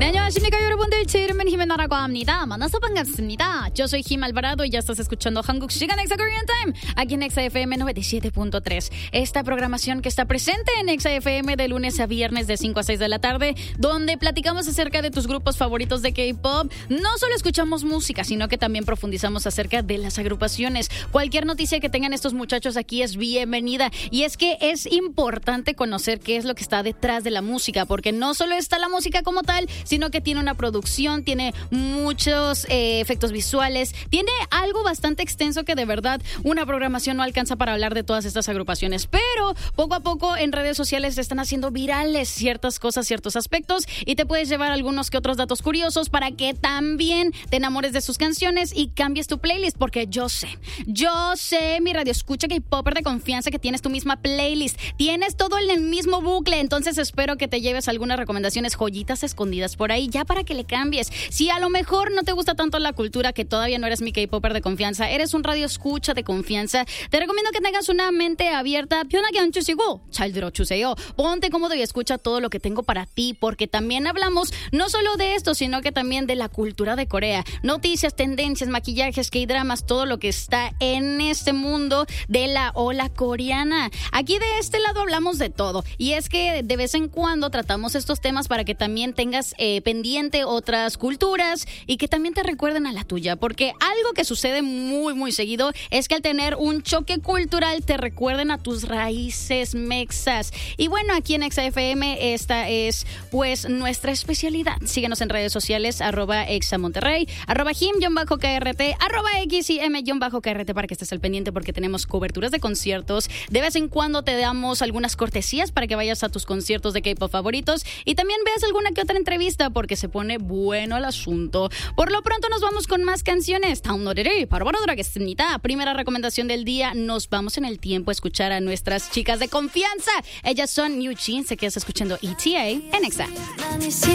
네, 안녕하십니까 여러분들. 제 이름은 히메나라고 합니다. 만나서 반갑습니다. Yo soy Jim Alvarado y ya estás escuchando Hanguk Sigan Exa Korean Time aquí en Exa FM 97.3. Esta programación que está presente en Exa FM de lunes a viernes de 5 a 6 de la tarde, donde platicamos acerca de tus grupos favoritos de K-pop. No solo escuchamos música, sino que también profundizamos acerca de las agrupaciones. Cualquier noticia que tengan estos muchachos aquí es bienvenida. Y es que es importante conocer qué es lo que está detrás de la música, porque no solo está la música como tal, sino que tiene una producción, tiene muchos efectos visuales, tiene algo bastante extenso que de verdad una programación no alcanza para hablar de todas estas agrupaciones. Pero poco a poco en redes sociales se están haciendo virales ciertas cosas, ciertos aspectos, y te puedes llevar algunos que otros datos curiosos para que también te enamores de sus canciones y cambies tu playlist, porque yo sé, mi radio escucha K-popper de confianza, que tienes tu misma playlist, tienes todo en el mismo bucle. Entonces espero que te lleves algunas recomendaciones, joyitas escondidas por ahí, ya para que le cambies. Si a lo mejor no te gusta tanto la cultura, que todavía no eres mi K-popper de confianza, eres un radio escucha de confianza, te recomiendo que tengas una mente abierta. 편하게 앉으시고 잘 들어주세요. Ponte cómodo y escucha todo lo que tengo para ti, porque también hablamos no solo de esto, sino que también de la cultura de Corea. Noticias, tendencias, maquillajes, K-dramas, todo lo que está en este mundo de la ola coreana. Aquí de este lado hablamos de todo, y es que de vez en cuando tratamos estos temas para que también tengas pendiente otras culturas y que también te recuerden a la tuya, porque algo que sucede muy muy seguido es que al tener un choque cultural te recuerden a tus raíces mexas. Y bueno, aquí en Exa FM esta es pues nuestra especialidad. Síguenos en redes sociales, @examonterrey, @him_krt, @xim_krt, para que estés al pendiente, porque tenemos coberturas de conciertos. De vez en cuando te damos algunas cortesías para que vayas a tus conciertos de K-pop favoritos y también veas alguna que otra entrevista, porque se pone bueno el asunto. Por lo pronto nos vamos con más canciones. Primera recomendación del día, nos vamos en el tiempo a escuchar a nuestras chicas de confianza. Ellas son New Jeans, que estás escuchando ETA en Exa.